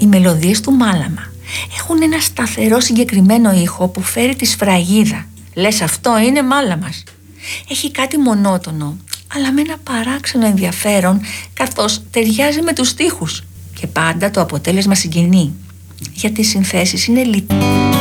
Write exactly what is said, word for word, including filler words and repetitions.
μελωδίες του Μάλαμα έχουν ένα σταθερό συγκεκριμένο ήχο που φέρει τη σφραγίδα. Λες αυτό είναι Μάλαμας. Έχει κάτι μονότονο, αλλά με ένα παράξενο ενδιαφέρον, καθώς ταιριάζει με τους στίχους. Και πάντα το αποτέλεσμα συγκινεί, γιατί οι συνθέσεις είναι λιτές.